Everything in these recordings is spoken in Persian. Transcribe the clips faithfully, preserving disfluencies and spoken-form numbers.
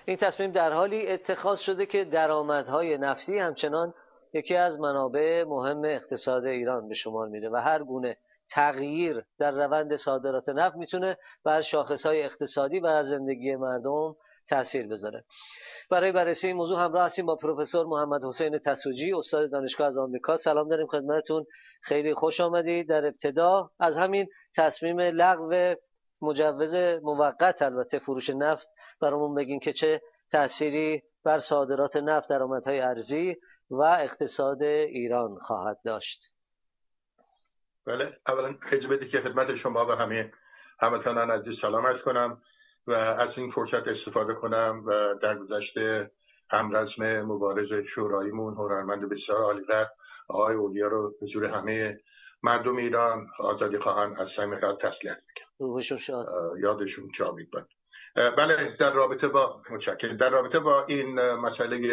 این تصمیم در حالی اتخاذ شده که درآمدهای نفتی همچنان یکی از منابع مهم اقتصاد ایران به شمار میره و هر گونه تغییر در روند صادرات نفت میتونه بر شاخصهای اقتصادی و زندگی مردم تاثیر بذاره. برای بررسی این موضوع همراه هستیم با پروفسور محمد حسین تسوجی، استاد دانشگاه از آمریکا. سلام داریم خدمتتون، خیلی خوش آمدید. در ابتدا از همین تصمیم لغو مجوز موقت البته فروش نفت برامون بگین که چه تأثیری بر صادرات نفت، درآمدهای ارزی و اقتصاد ایران خواهد داشت. بله، اولا اجازه بدید که خدمت شما و همه هموطنان عزیز سلام عرض کنم و از این فرصت استفاده کنم و در گذشته همرزم مبارز شوراییمون هنرمند بسیار عالی‌قدر آقای اولیا رو به حضور همه مردم ایران آزادی خواهان از صمیم قلب تسلیت میگم. روحشون شاد، یادشون جاوید باد. بله، در رابطه با متشکرم در رابطه با این مسئله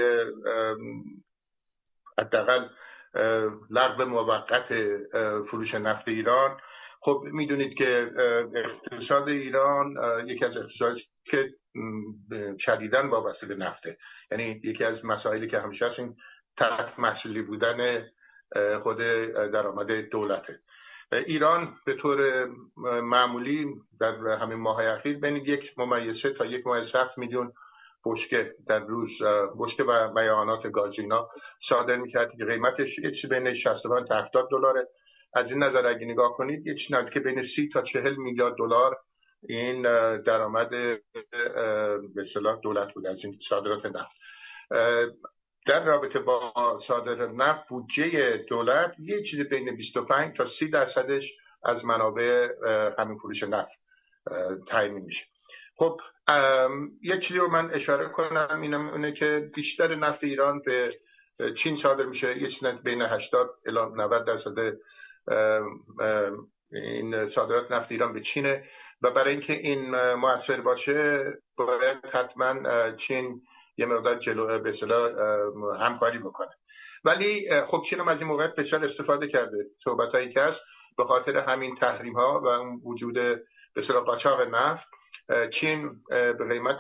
حداقل لغو موقت فروش نفت ایران، خب میدونید که اقتصاد ایران یکی از اقتصادی که شدیداً وابسته به نفته، یعنی یکی از مسائلی که همیشه هست این تحت محصولی بودن خود درآمد دولته. ایران به طور معمولی در همین ماه‌های اخیر بین یک ممیز سه تا یک ممیز هفت میلیون بشکه در روز بشکه و میعانات گازینا صادر میکرد که قیمتش یه چیزی بین شصت و پنج تا هفتاد دلاره. از این نظر اگه نگاه کنید یه چیزی نزدیک بین سی تا چهل میلیارد دلار این درآمد به اصطلاح دولت بود از این صادرات نفت. در رابطه با صادرات نفت بودجه دولت یه چیزی بین بیست و پنج تا سی درصدش از منابع همین فروش نفت تامین میشه. خب یه چیزی رو من اشاره کنم، اینه که بیشتر نفت ایران به چین صادر میشه، یه چیزی بین هشتاد الی نود درصد این صادرات نفت ایران به چینه و برای اینکه این مؤثر باشه باید حتما چین یه مقدار جلو به اصطلاح همکاری بکنه. ولی خب چین هم از این موقعیت بسیار استفاده کرده. صحبتایی که هست به خاطر همین تحریم ها و وجود به اصطلاح قاچاق نفت، چین به قیمت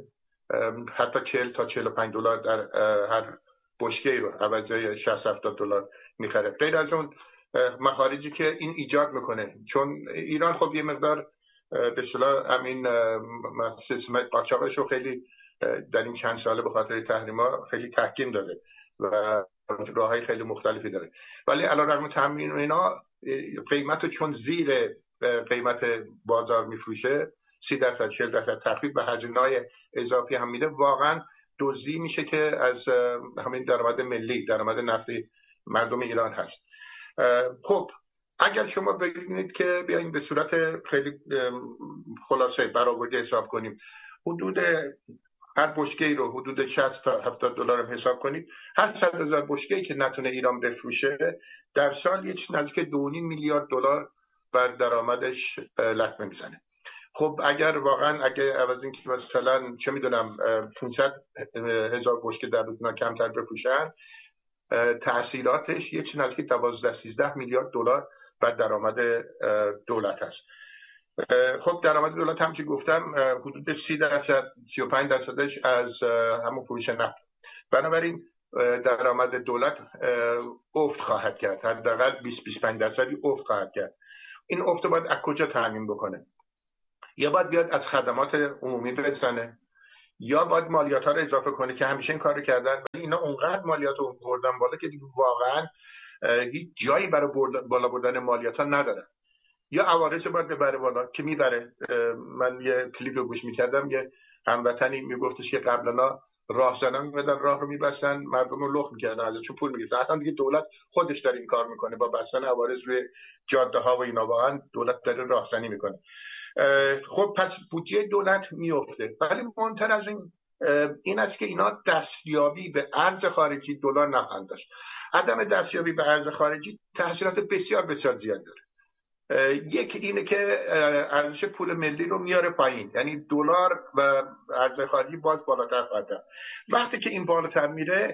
حتی چهل تا چهل و پنج دلار در هر بشکه رو عوضی شصت هفتاد دلار میخره. غیر از اون مخارجی که این ایجاد میکنه، چون ایران خب یه مقدار به اصطلاح همین سیستم قاچاقش رو خیلی در این چند ساله به خاطر تحریم‌ها خیلی تحکیم داده و راههای خیلی مختلفی داره، ولی علیرغم تحریم اینا قیمت رو چون زیر قیمت بازار میفروشه سی درصد چهل درصد تخفیف و هزینه‌های اضافی هم میده، واقعا دزدی میشه که از همین درآمد ملی، درآمد نفتی مردم ایران هست. خب اگر شما ببینید که بیاین به صورت خیلی خلاصه برآورده حساب کنیم، حدود هر بشکه‌ای رو حدود شصت تا هفتاد دلار هم حساب کنید، هر صد هزار بشکه‌ای که نتونه ایران بفروشه در سال یه چیز نزدیک دو و نیم میلیارد دلار بر درآمدش لطمه میزنه. خب اگر واقعا اگه عوض اینکه مثلا چه میدونم پانصد هزار بشکه در روز کمتر بفروشن، تأثیراتش یه چیز نزدیک دوازده سیزده میلیارد دلار بر درآمد دولت هست. خب درآمد دولت هم چی گفتم حدود سی درصد سی و پنج درصدش از همون فروش نفت. بنابراین درآمد دولت افت خواهد کرد، حداقل بیست تا بیست و پنج درصدی افت خواهد کرد. این افت رو باید از کجا تامین بکنه؟ یا باید بیاد از خدمات عمومی بزنه، یا باید مالیات ها رو اضافه کنه که همیشه این کارو کردن ولی اینا اونقدر مالیات رو بردن بالا که دیگه واقعا هیچ جایی برای بالا بردن مالیات ها ندارن. یا عوارض باید ببره بالا که میبره. من یه کلیپ رو گوش میکردم، یه هموطنی میگفتش که قبلا راهزنان میمدن راه رو میبستن، مردم رو لخت میکردن، ازشون پول میگرفتن. الان دیگه دولت خودش داره این کار میکنه با بستن عوارض روی جاده ها و اینا، واقعا دولت داره راهزنی میکنه. خب پس بودجه دولت میفته، ولی مهمتر از این این است که اینا دستیابی به ارز خارجی دلار نخواهند داشت. عدم دستیابی به ارز خارجی تاثیرات بسیار بسیار زیاد داره. یک اینه که ارزش پول ملی رو میاره پایین، یعنی دلار و ارز خارجی باز بالاتر خواهد رفت. وقتی که این بالاتر میره،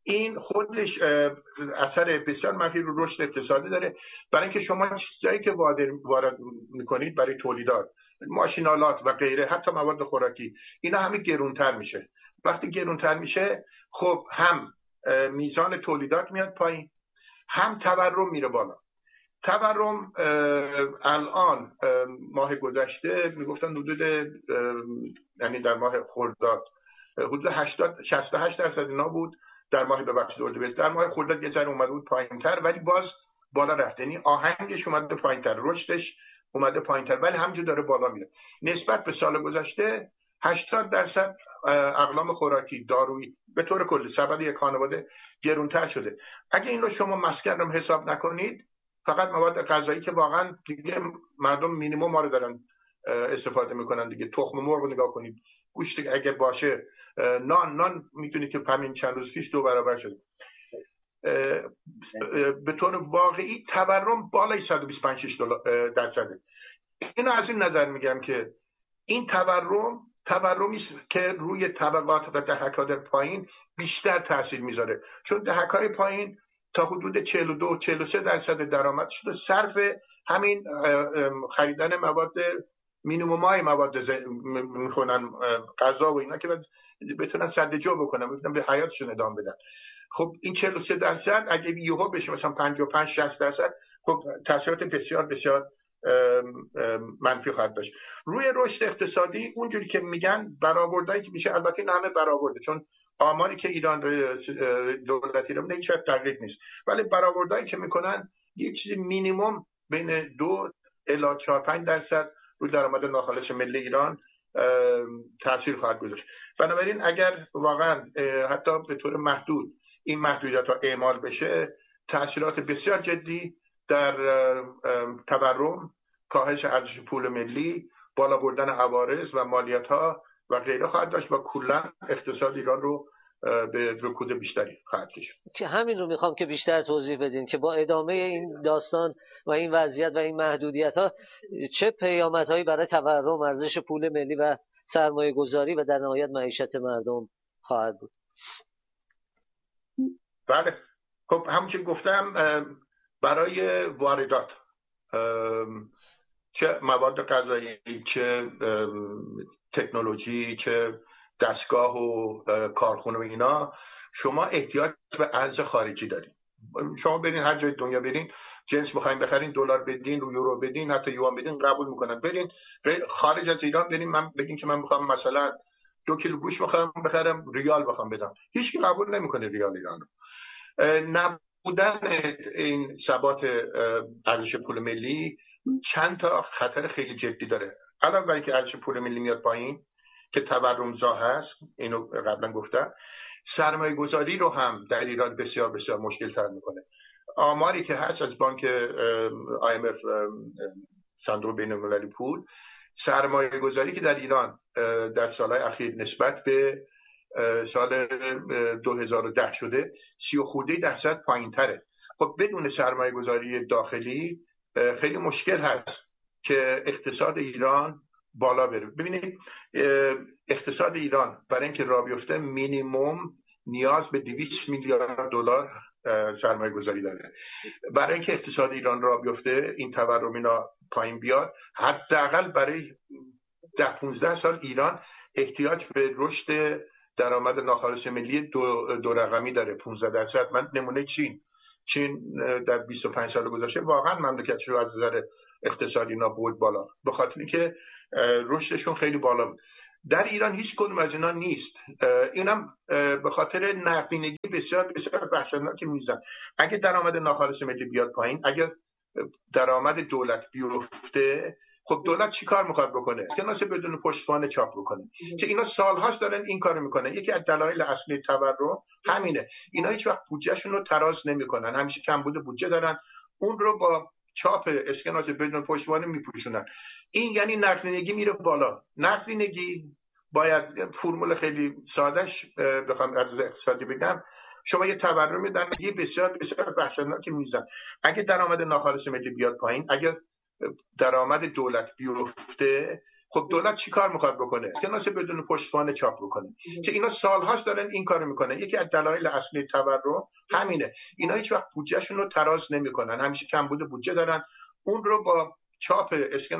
این خودش اثر بسیار منفی رو رشد اقتصادی داره، برای اینکه شما چیزایی که وارد میکنید برای تولیدات، ماشینالات و غیره، حتی مواد خوراکی، اینا همه گرونتر میشه. وقتی گرونتر میشه خب هم میزان تولیدات میاد پایین، هم تورم میره بالا. تورم الان ماه گذشته میگفتن حدود، یعنی در ماه خرداد حدود هشتاد شصت و هشت درصد اینا بود، در ماه ببخشید اردیبهشت، در ماه خرداد یه ذره اومده بود پایین‌تر ولی باز بالا رفت، یعنی آهنگش اومده پایین‌تر، رشدش اومده پایین‌تر ولی همینجور داره بالا میره. نسبت به سال گذشته هشتاد درصد اقلام خوراکی، دارویی، به طور کلی سبد یک خانواده گرونتر شده. اگه این رو شما مسکن رو حساب نکنید، فقط مواد غذایی که واقعا دیگه مردم مینیمم ما رو دارن استفاده میکنن دیگه، تخم مرغ رو نگاه کنید، گوشت اگه باشه، نان نان میتونید که همین چند روز پیش دو برابر شده. به طور واقعی تورم بالای صد و بیست و پنج درصده. اینو از این نظر میگم که این تورم تورمی است که روی طبقات و دهک‌های پایین بیشتر تاثیر میذاره، چون دهک‌های پایین تا حدود چهل و دو چهل و سه درصد درآمدش رو صرف همین خریدن مواد مینیمومای مواد میخونن، غذا و اینا که بتونن سدجو بکنن، بتونن به حیاتشون ادامه بدن. خب این چهل و سه درصد اگه یهو بشه مثلا پنجاه و پنج شصت درصد، خب تاثیرات بسیار بسیار منفی خواهد داشت روی رشد اقتصادی. اونجوری که میگن برآوردایی که میشه، البته این همه برآورده، چون آماری که ایران دولتی رو هیچ وقت دقیق نیست، ولی برآوردایی که میکنن یه چیزی مینیمم بین دو الی چهار پنج درصد روی درآمد ناخالص ملی ایران تاثیر خواهد گذاشت. بنابراین اگر واقعا حتی به طور محدود این محدودیت‌ها اعمال بشه، تاثیرات بسیار جدی در تورم، کاهش ارزش پول ملی، بالا بردن عوارض و مالیات‌ها و غیره خواهد داشت و کلاً اقتصاد ایران رو به رکود بیشتری خواهد کشید. که همین رو میخوام که بیشتر توضیح بدین که با ادامه این داستان و این وضعیت و این محدودیت‌ها چه پیامدهایی برای تورم، ارزش پول ملی و سرمایه گذاری و در نهایت معیشت مردم خواهد بود. بله، خب همون که گفتم، برای واردات، چه مواد غذایی، چه تکنولوژی، چه دستگاه و کارخونه و اینا، شما احتیاج به ارز خارجی دارید. شما برین هر جای دنیا برین، جنس بخواید بخرین، دلار بدین، رو یورو بدین، حتی یوان بدین، قبول میکنن. برین خارج از ایران برین، من بگین که من میخوام مثلا دو کیلو گوشت بخوام بخرم، ریال بخوام بدم، هیچ کی قبول نمیکنه ریال ایران رو. نبودن این ثبات ارزش پول ملی چند تا خطر خیلی جدی داره. علاوه بر اینکه ارزش پول ملی میاد پایین که تورم زا هست، اینو قبلا گفتم، سرمایه گذاری رو هم در ایران بسیار بسیار مشکل تر میکنه. آماری که هست از بانک آی ام اف، صندوق بین المللی پول، سرمایه گذاری که در ایران در سالهای اخیر نسبت به سال دو هزار و ده شده سی و خورده درصد پایین تره. خب بدون سرمایه گذاری داخلی خیلی مشکل هست که اقتصاد ایران بالا بره. ببینید اقتصاد ایران برای اینکه راه بیفته مینیمم نیاز به دویست میلیارد دلار سرمایه گذاری داره. برای اینکه اقتصاد ایران راه بیفته، این تورم اینا پایین بیاد، حداقل برای ده پونزده سال ایران احتیاج به رشد درآمد ناخالص ملی دو, دو رقمی داره، پانزده درصد. من نمونه چین چین در بیست و پنج سال گذشته واقعا مملکتش رو از نظر اقتصادی اینا برد بالا، به خاطر اینکه رشدشون خیلی بالا بود. در ایران هیچ کدوم از اینا نیست. اینم به خاطر نقدینگی بسیار بسیار وحشتناک میزن. اگه درآمد ناخالص ملی بیاد پایین، اگه درآمد دولت بیفته، خب دولت چی کار میخواد بکنه؟ اسکناس بدون پشتوانه چاپ بکنه، که اینا سالهاست دارن این کارو میکنن. یکی از دلایل اصلی تورم همینه. اینا هیچ وقت بودجهشون رو تراز نمیکنن، همیشه کمبود بودجه دارن، اون رو با چاپ اسکناس بدون پشتوانه میپوشونن. این یعنی نقدینگی میره بالا. نقدینگی باید فرمول خیلی سادهش بخوام از اقتصادی بگم، شما یه تورم میدن بسیار بسیار وحشتناک میزن. اگه درآمد ناخالص ملی بیاد پایین، اگه درآمد دولت بیفته، خب دولت چی کار میخواد بکنه؟ اسکناس بدون پشتوانه چاپ بکنه که اینا سالهاست دارن این کارو میکنن. یکی از دلایل اصلی تورم همینه، اینا هیچ وقت بودجهشون رو تراز نمیکنن، همیشه کمبود بودجه دارن، اون رو با چاپ اسکناس